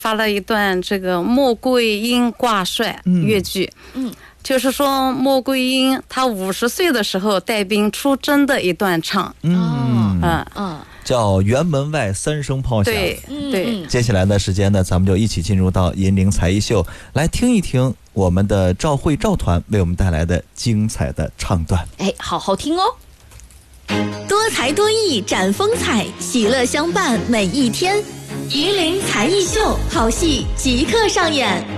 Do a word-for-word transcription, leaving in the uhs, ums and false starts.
发了一段这个穆桂英挂帅越剧，嗯。嗯，就是说穆桂英她五十岁的时候带兵出征的一段唱， 嗯嗯嗯，叫辕门外三声炮响。 对对。 接下来的时间呢，咱们就一起进入到银铃才艺秀，来听一听我们的赵慧赵团为我们带来的精彩的唱段。 哎，好好听哦。多才多艺展风采，喜乐相伴每一天。银铃才艺秀，好戏即刻上演。